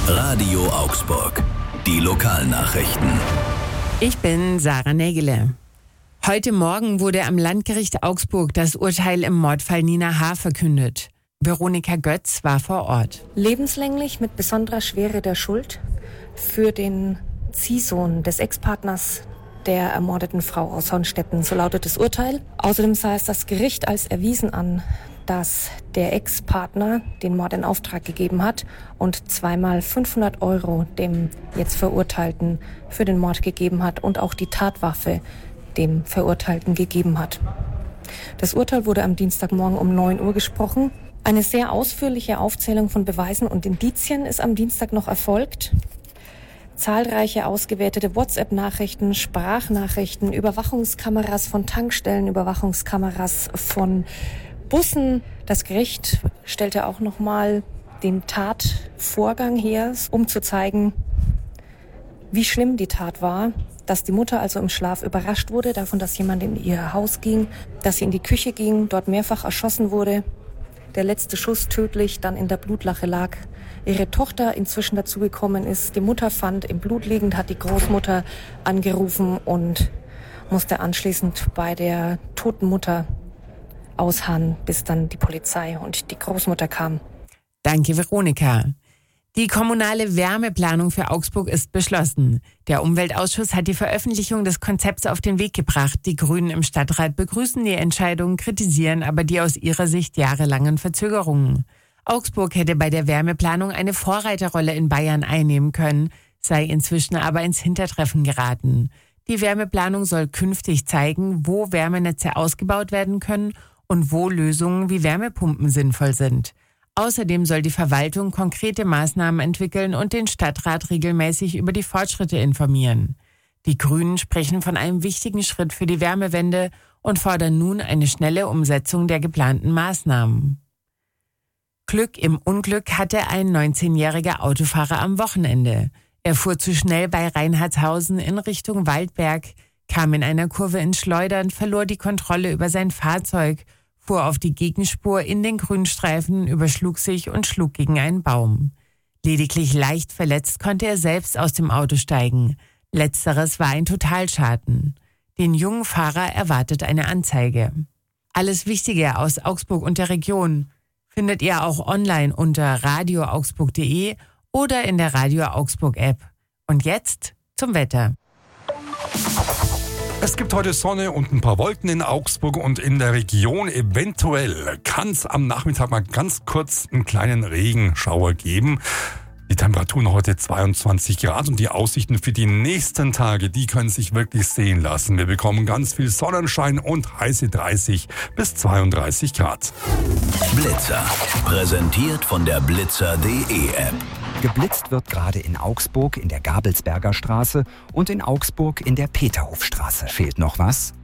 Radio Augsburg. Die Lokalnachrichten. Ich bin Sarah Nägele. Heute Morgen wurde am Landgericht Augsburg das Urteil im Mordfall Nina H. verkündet. Veronika Götz war vor Ort. Lebenslänglich mit besonderer Schwere der Schuld für den Ziehsohn des Ex-Partners der ermordeten Frau aus Hornstetten. So lautet das Urteil. Außerdem sah es das Gericht als erwiesen an, dass der Ex-Partner den Mord in Auftrag gegeben hat und zweimal 500 € dem jetzt Verurteilten für den Mord gegeben hat und auch die Tatwaffe dem Verurteilten gegeben hat. Das Urteil wurde am Dienstagmorgen um 9 Uhr gesprochen. Eine sehr ausführliche Aufzählung von Beweisen und Indizien ist am Dienstag noch erfolgt. Zahlreiche ausgewertete WhatsApp-Nachrichten, Sprachnachrichten, Überwachungskameras von Tankstellen, Überwachungskameras von Bussen. Das Gericht stellte auch nochmal den Tatvorgang her, um zu zeigen, wie schlimm die Tat war. Dass die Mutter also im Schlaf überrascht wurde davon, dass jemand in ihr Haus ging, dass sie in die Küche ging, dort mehrfach erschossen wurde. Der letzte Schuss tödlich dann in der Blutlache lag. Ihre Tochter inzwischen dazugekommen ist. Die Mutter fand im Blut liegend, hat die Großmutter angerufen und musste anschließend bei der toten Mutter ausharren, bis dann die Polizei und die Großmutter kam. Danke, Veronika. Die kommunale Wärmeplanung für Augsburg ist beschlossen. Der Umweltausschuss hat die Veröffentlichung des Konzepts auf den Weg gebracht. Die Grünen im Stadtrat begrüßen die Entscheidung, kritisieren aber die aus ihrer Sicht jahrelangen Verzögerungen. Augsburg hätte bei der Wärmeplanung eine Vorreiterrolle in Bayern einnehmen können, sei inzwischen aber ins Hintertreffen geraten. Die Wärmeplanung soll künftig zeigen, wo Wärmenetze ausgebaut werden können und wo Lösungen wie Wärmepumpen sinnvoll sind. Außerdem soll die Verwaltung konkrete Maßnahmen entwickeln und den Stadtrat regelmäßig über die Fortschritte informieren. Die Grünen sprechen von einem wichtigen Schritt für die Wärmewende und fordern nun eine schnelle Umsetzung der geplanten Maßnahmen. Glück im Unglück hatte ein 19-jähriger Autofahrer am Wochenende. Er fuhr zu schnell bei Reinhardshausen in Richtung Waldberg, kam in einer Kurve ins Schleudern, verlor die Kontrolle über sein Fahrzeug, fuhr auf die Gegenspur in den Grünstreifen, überschlug sich und schlug gegen einen Baum. Lediglich leicht verletzt konnte er selbst aus dem Auto steigen. Letzteres war ein Totalschaden. Den jungen Fahrer erwartet eine Anzeige. Alles Wichtige aus Augsburg und der Region findet ihr auch online unter radioaugsburg.de oder in der Radio Augsburg App. Und jetzt zum Wetter. Es gibt heute Sonne und ein paar Wolken in Augsburg und in der Region. Eventuell kann es am Nachmittag mal ganz kurz einen kleinen Regenschauer geben. Die Temperaturen heute 22 Grad und die Aussichten für die nächsten Tage, die können sich wirklich sehen lassen. Wir bekommen ganz viel Sonnenschein und heiße 30 bis 32 Grad. Blitzer. Präsentiert von der Blitzer.de App. Geblitzt wird gerade in Augsburg in der Gabelsberger Straße und in Augsburg in der Peterhofstraße. Fehlt noch was?